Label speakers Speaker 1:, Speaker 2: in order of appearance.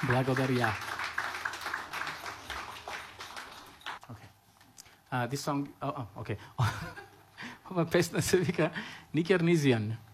Speaker 1: Благодаря. Okay. This song, okay. Uma peça se vika Nikernisian.